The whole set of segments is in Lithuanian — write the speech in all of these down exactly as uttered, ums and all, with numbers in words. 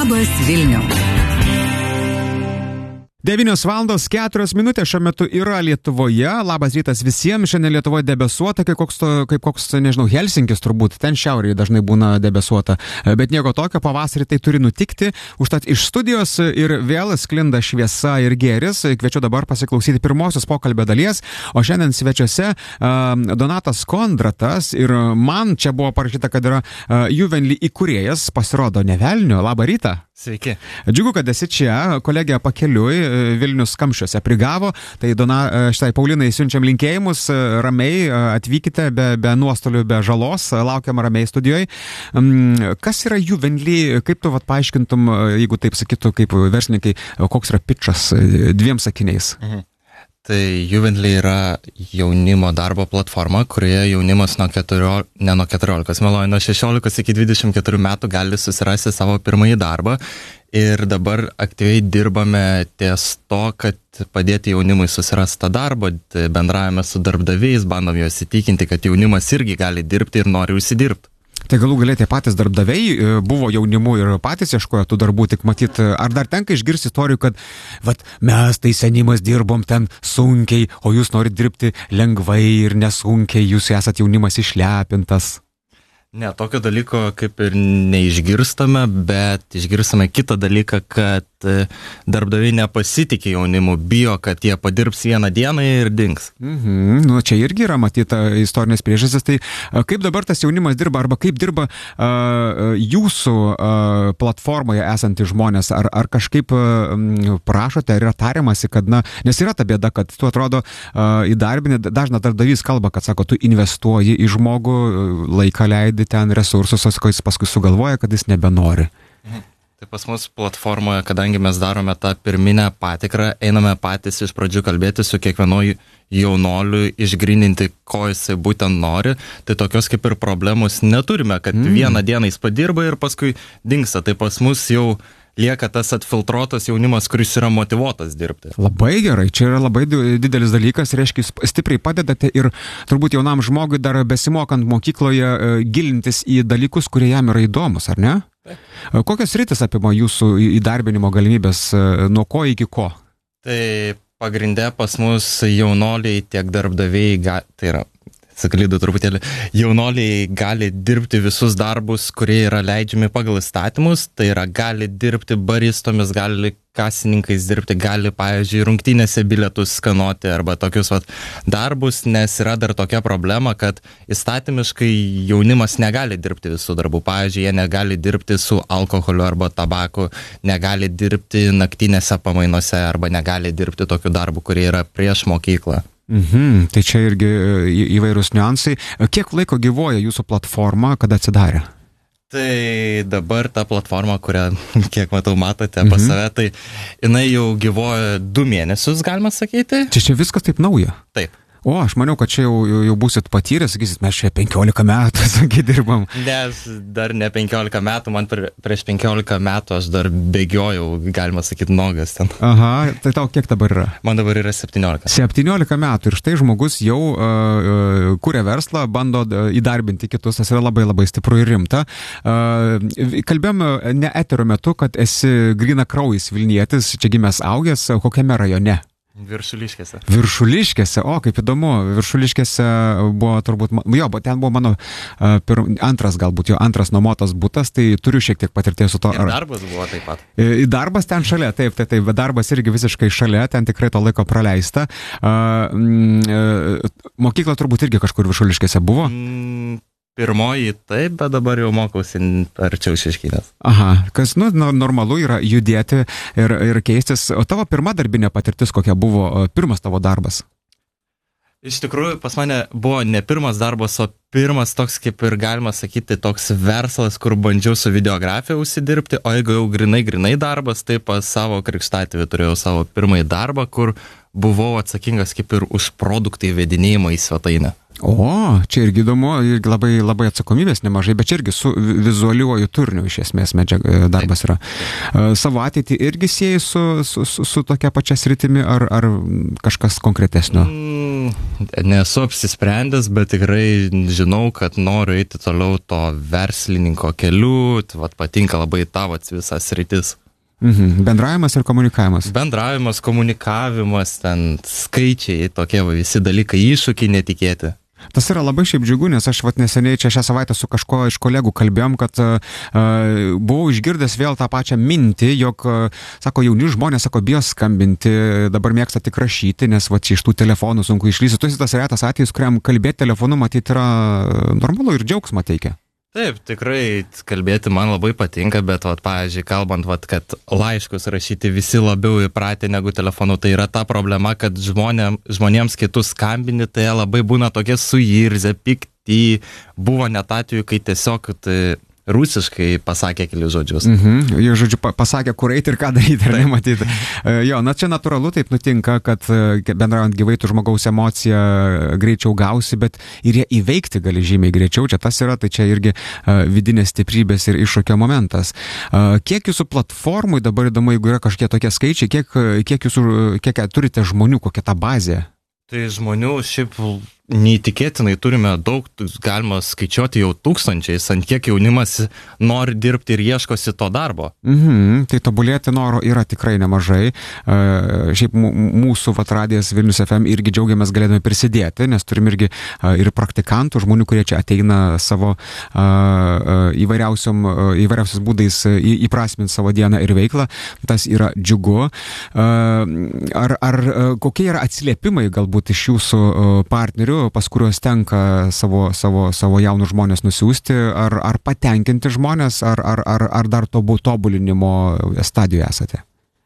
Labas Vilniau. devynios valandos keturios minutės šiuo metu yra Lietuvoje. Labas rytas visiems. Šiandien Lietuvoje debesuota, kaip koks, kaip koks, nežinau, Helsinkis turbūt. Ten šiaurėje dažnai būna debesuota. Bet nieko tokio, pavasarį tai turi nutikti. Užtat iš studijos ir vėl sklinda šviesa ir gėris. Kviečiu dabar pasiklausyti pirmosios pokalbio dalies. O šiandien svečiuose uh, Donatas Kondratas. Ir man čia buvo parašyta, kad yra uh, Juvenly įkūrėjas. Pasirodo ne velnio. Labą rytą. Sveiki. Džiugu, kad esi čia, kolegė pakeliui, Vilnius kamščiuose prigavo, tai Dona, štai Paulinai siunčiam linkėjimus, ramiai atvykite, be, be nuostolių, be žalos, laukiam ramiai studijoje. Kas yra Juvenly, kaip tu vat, paaiškintum, jeigu taip sakytų, kaip verslininkai, koks yra pitchas dviem sakiniais? Mhm. Tai Juvenly yra jaunimo darbo platforma, kurioje jaunimas nuo keturiolikos, ne nuo keturiolikos, meluoju, nuo šešiolikos iki dvidešimt keturių metų gali susirasti savo pirmąjį darbą. Ir dabar aktyviai dirbame ties to, kad padėti jaunimui susirasti tą darbą, bendravime su darbdaviais, bandom juos įtikinti, kad jaunimas irgi gali dirbti ir nori užsidirbti. Tai galų galėtie patys darbdaviai buvo jaunimu ir patys ieškojo tų darbų, tik matyt, ar dar tenka išgirsti istorijų, kad vat, mes tai senimas dirbom ten sunkiai, o jūs norit dirbti lengvai ir nesunkiai, jūs esat jaunimas išlepintas. Ne, tokio dalyko kaip ir neišgirstame, bet išgirstame kitą dalyką, kad darbdaviai nepasitikė jaunimu, bijo, kad jie padirbs vieną dieną ir dings. Mhm, nu čia irgi yra matyta istorinės priežastis, tai kaip dabar tas jaunimas dirba, arba kaip dirba uh, jūsų uh, platformoje esantys žmonės, ar, ar kažkaip uh, prašote, ar yra tariamasi, kad, na, nes yra ta bėda, kad tu atrodo uh, įdarbinė, dažna darbdavys kalba, kad sako, tu investuoji į žmogų, laiką leidi ten resursus, o jis paskui sugalvoja, kad jis nebenori. Mhm. Tai pas mus platformoje, kadangi mes darome tą pirminę patikrą, einame patys iš pradžių kalbėti su kiekvienu jaunoliu, išgryninti, ko jisai būtent nori, tai tokios kaip ir problemos neturime, kad mm. vieną dieną jis padirba ir paskui dingsta. Tai pas mus jau lieka tas atfiltruotas jaunimas, kuris yra motyvuotas dirbti. Labai gerai, čia yra labai didelis dalykas, reiškia, jūs stipriai padedate ir turbūt jaunam žmogui dar besimokant mokykloje gilintis į dalykus, kurie jam yra įdomus, ar ne? Taip. Kokios sritis apima jūsų įdarbinimo galimybės, nuo ko iki ko? Tai pagrinde pas mus jaunoliai tiek darbdaviai, tai yra, saklydų truputėlį, jaunoliai gali dirbti visus darbus, kurie yra leidžiami pagal įstatymus, tai yra gali dirbti baristomis, gali kasininkais dirbti, gali, pavyzdžiui, rungtynėse bilietus skanuoti arba tokius vat, darbus, nes yra dar tokia problema, kad įstatymiškai jaunimas negali dirbti visų darbų. Pavyzdžiui, jie negali dirbti su alkoholiu arba tabaku, negali dirbti naktinėse pamainose arba negali dirbti tokių darbų, kurie yra prieš mokyklą. Mhm, tai čia irgi įvairūs niuansai. Kiek laiko gyvuoja jūsų platforma, kada atsidarė? Tai dabar ta platforma, kurią, kiek matau, matote mhm. pas save, tai jinai jau gyvuoja du mėnesius, galima sakyti. Čia čia viskas taip nauja? Taip. O, aš maniau, kad čia jau, jau būsit patyrę, sakysit, mes čia penkiolika metų, sakai, dirbam. Nes dar ne penkiolika metų, man prie, prieš penkiolika metų aš dar bėgiojau, galima sakyti, nogas ten. Aha, tai tau kiek dabar yra? Man dabar yra septyniolika. septyniolika metų ir štai žmogus jau uh, kuria verslą, bando įdarbinti kitus, tas yra labai labai stipru ir rimta. Uh, kalbėjom ne eterio metu, kad esi gryna kraujis Vilnietis, čia gimęs augęs, kokiame rajone? Viršuliškėse. Viršuliškėse, o kaip įdomu, Viršuliškėse buvo turbūt, jo, ten buvo mano uh, pir, antras galbūt, jo antras nuomotas butas, tai turiu šiek tiek patirties su to. Ir darbas buvo taip pat. Ir darbas ten šalia, taip, taip, taip, bet darbas irgi visiškai šalia, ten tikrai to laiko praleista. Uh, uh, mokykla turbūt irgi kažkur Viršuliškėse buvo? Mm. Pirmoji taip, bet dabar jau mokausi arčiau Šeškinės. Aha, kas, nu, normalu yra judėti ir, ir keistis. O tavo pirma darbinė patirtis kokia buvo, pirmas tavo darbas? Iš tikrųjų, pas mane buvo ne pirmas darbas, o pirmas toks, kaip ir galima sakyti, toks verslas, kur bandžiau su videografija užsidirbti, o jeigu jau grinai, grinai darbas, tai pas savo krikštatėvį turėjau savo pirmąjį darbą, kur buvau atsakingas kaip ir už produktų įvedinėjimą į svetainę. O, čia irgi įdomu, irgi labai, labai atsakomybės nemažai, bet čia irgi su vizualiuoju turiniu iš esmės medžiag darbas yra. Taip. Savo ateitį irgi sieji su, su, su, su tokia pačia sritimi ar, ar kažkas konkretesnio? Mm, nesu apsisprendęs, bet tikrai žinau, kad noriu eiti toliau to verslininko keliu, vat patinka labai tavo visas sritis. Mhm. Bendravimas ir komunikavimas. Bendravimas, komunikavimas, ten skaičiai, tokie va, visi dalykai, iššūkiai netikėti. Tas yra labai šiaip džiugu, nes aš vat neseniai čia šią savaitę su kažko iš kolegų kalbėjom, kad uh, buvau išgirdęs vėl tą pačią mintį, jog, uh, sako, jauni žmonės, sako, bijo skambinti, dabar mėgsta tik rašyti, nes va čia iš tų telefonų sunku išlysti. Tu esi tas retas atvejis, kuriam kalbėti telefonu matyti yra normalu ir džiaugsmą teikia. Taip, tikrai kalbėti man labai patinka, bet, vat, pavyzdžiui, kalbant, vat, kad laiškus rašyti visi labiau įpratę negu telefonu, tai yra ta problema, kad žmonėm, žmonėms kitus skambini, tai labai būna tokie suirzę, pikti, buvo net atveju, kai tiesiog tai rusiškai pasakė kelius žodžius. Mhm. Jie, žodžiu, pasakė, kur eiti ir ką daryti, ar nematyti. Jo, na čia natūralu taip nutinka, kad bendraujant gyvai tu žmogaus emociją greičiau gausi, bet ir ją įveikti gali žymiai greičiau. Čia tas yra, tai čia irgi vidinės stiprybės ir iššūkio momentas. Kiek jūsų platformui, dabar įdomu, jeigu yra kažkokie tokie skaičiai, kiek, kiek, jūsų, kiek turite žmonių, kokia ta bazė? Tai žmonių šiaip neįtikėtinai turime daug, galima skaičiuoti jau tūkstančiais, ant kiek jaunimas nori dirbti ir ieškosi to darbo. Mhm, tai tobulėti noro yra tikrai nemažai. Uh, šiaip mūsų vat radijas Vilnius F M irgi džiaugiamės galėdami prisidėti, nes turim irgi uh, ir praktikantų, žmonių, kurie čia ateina savo uh, įvairiausiom, uh, įvairiausiais būdais į, įprasminti savo dieną ir veiklą. Tas yra džiugu. Uh, ar, ar uh, kokie yra atsiliepimai galbūt iš jūsų uh, partnerių, pas kuriuos tenka savo, savo, savo jaunus žmonės nusiųsti, ar, ar patenkinti žmonės, ar, ar, ar, ar dar tobulinimo stadijoje esate?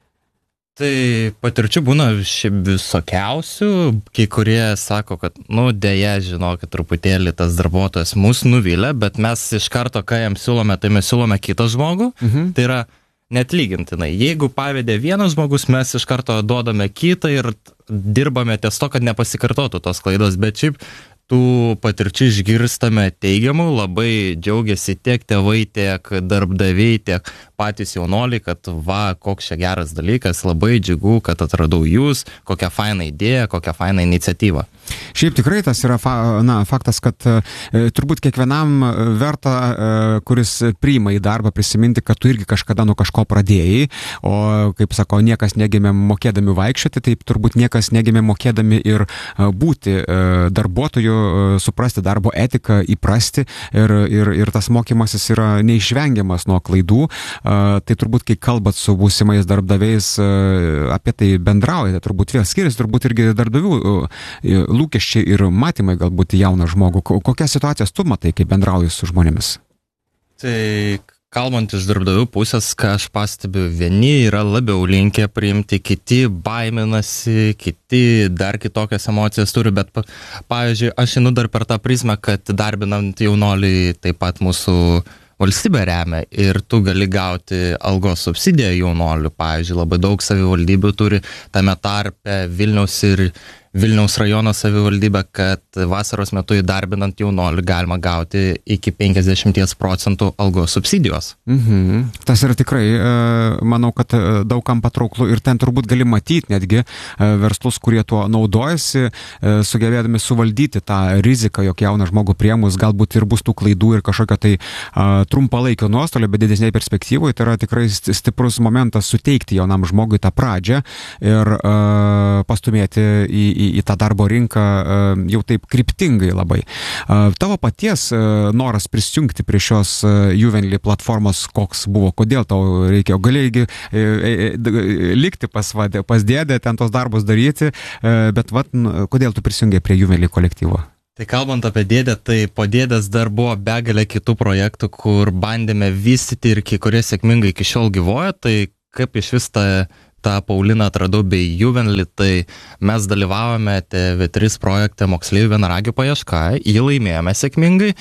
Tai patirčių būna šiaip visokiausių, kai kurie sako, kad, nu, dėja, žinokit, truputėlį tas darbuotojas mus nuvylė, bet mes iš karto, kai jam siūlome, tai mes siūlome kitą žmogų, mhm. Tai yra net lygintinai. Jeigu pavedė vienas žmogus, mes iš karto duodame kitą ir dirbame ties to, kad nepasikartotų tos klaidos, bet šiaip tų patirčių išgirstame teigiamų, labai džiaugiasi tiek tėvai, tiek darbdaviai, tiek patys jaunoliai, kad va, koks čia geras dalykas, labai džiugu, kad atradau jūs, kokią fainą idėją, kokią fainą iniciatyvą. Šiaip tikrai tas yra fa, na, faktas, kad e, turbūt kiekvienam verta, e, kuris priima į darbą, prisiminti, kad tu irgi kažkada nuo kažko pradėjai, o, kaip sako, niekas negimė mokėdami vaikščioti, taip turbūt niekas negimė mokėdami ir e, būti e, darbuotoju, e, suprasti darbo etiką, įprasti ir, ir, ir tas mokymasis yra neišvengiamas nuo klaidų. E, tai turbūt, kai kalbat su būsimais darbdaviais, e, apie tai bendraujate, turbūt vėl skiriasi, turbūt irgi darbdavių e, lūkesčiai ir matymai galbūt jauną žmogų. Kokias situacijas tu matai, kai bendrauji su žmonėmis? Tai kalbant iš darbdavių pusės, ką aš pastebiu, vieni yra labiau linkę priimti, kiti baiminasi, kiti dar kitokias emocijas turi, bet pavyzdžiui, aš einu dar per tą prizmę, kad darbinant jaunolį taip pat mūsų valstybė remia ir tu gali gauti algos subsidiją jaunolių. Pavyzdžiui, labai daug savivaldybių turi tame tarpe Vilniaus ir Vilniaus rajono savivaldybę, kad vasaros metu įdarbinant jaunolį galima gauti iki penkiasdešimt procentų algos subsidijos. Mhm. Tas yra tikrai, manau, kad daugam patrauklu ir ten turbūt gali matyti netgi verslus, kurie tuo naudojasi, sugebėdami suvaldyti tą riziką, jog jauną žmogų priemus galbūt ir bus tų klaidų ir kažkokio tai trumpalaikio nuostolio, bet didesnėje perspektyvoje tai yra tikrai stiprus momentas suteikti jaunam žmogui tą pradžią ir pastumėti į į, į tą darbo rinką jau taip kryptingai labai. Tavo paties noras prisijungti prie šios Juvenly platformos koks buvo? Kodėl tau reikėjo? Galėjai likti pas, pas dėdę, ten tos darbus daryti, bet vat, kodėl tu prisijungiai prie Juvenly kolektyvo? Tai kalbant apie dėdę, tai po dėdės dar buvo begalė kitų projektų, kur bandėme vystyti ir kai kurie sėkmingai iki šiol gyvoja, tai kaip iš vis ta tą Pauliną atradau bei Juvenly, tai mes dalyvavome T V trys projekte Moksleivių vienaragių paieška, jį laimėjome sėkmingai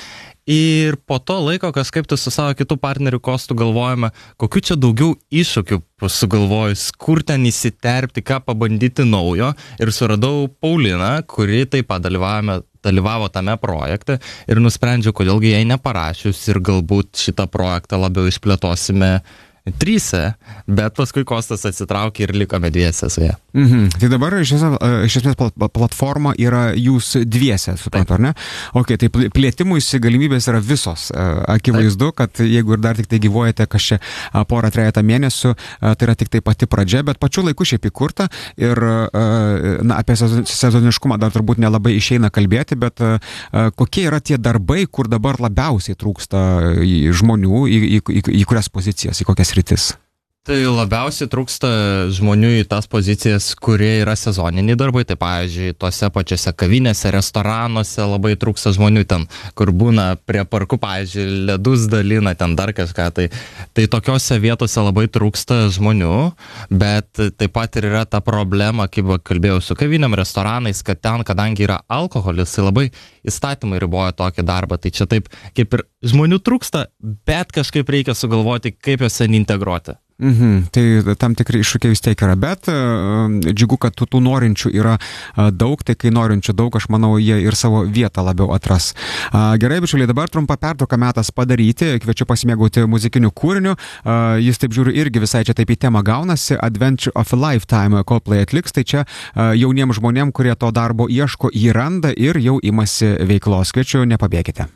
Ir po to laiko kažkaip tu su savo kitų partnerių Kostu galvojame, kokiu čia daugiau iššūkių sugalvojus, kur ten įsiterpti, ką pabandyti naujo. Ir suradau Pauliną, kuri taip pat dalyvavome dalyvavo tame projekte ir nusprendžiau, kodėlgi jai neparašius ir galbūt šitą projektą labiau išplėtosime tryse, bet paskui Kostas atsitraukė ir likome dviese su ja. Mhm. Tai dabar iš esmės platforma yra jūs dviese, suprantu, ar ne? Ok, tai plėtimuisi galimybės yra visos. Akivaizdu, kad jeigu ir dar tik tai gyvuojate kažčia porą trejata mėnesių, tai yra tik tai pati pradžia, bet pačiu laiku šiaip įkurta ir na, apie sezoniškumą dar turbūt nelabai išeina kalbėti, bet kokie yra tie darbai, kur dabar labiausiai trūksta žmonių, į, į, į, į kurias pozicijas, į kokias rytis? Tai labiausiai trūksta žmonių į tas pozicijas, kurie yra sezoniniai darbai. Tai pavyzdžiui, tose pačiose kavinėse, restoranuose labai trūksta žmonių ten, kur būna prie parkų, pavyzdžiui, ledus dalina, ten dar kažką. Tai, tai tokiose vietose labai trūksta žmonių, bet taip pat ir yra ta problema, kaip kalbėjau su kavinėm, restoranais, kad ten, kadangi yra alkoholis, tai labai įstatymai riboja tokį darbą. Tai čia taip, kaip ir žmonių trūksta, bet kažkaip reikia sugalvoti, kaip juose integruoti. Mhm, tai tam tikri iššūkiai vis tiek yra, bet uh, džiugu, kad tų, tų norinčių yra uh, daug, tai kai norinčių daug, aš manau, jie ir savo vietą labiau atras. Uh, gerai, bičiuliai, dabar trumpą pertrauką metas padaryti, kviečiu pasimėgauti muzikiniu kūriniu, uh, jis taip žiūriu irgi visai čia taip į temą gaunasi, Adventure of a Lifetime Coldplay atliks, tai čia uh, jauniems žmonėm, kurie to darbo ieško, jį randa ir jau imasi veiklos. Kviečiu, nepabėkite.